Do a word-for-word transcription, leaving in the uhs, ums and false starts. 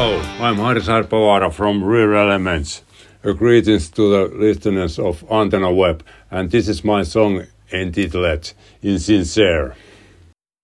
Hello, I'm Harri Sarpavaara from Real Elements. A greetings to the listeners of Antenna Web, and this is my song entitled Insincere.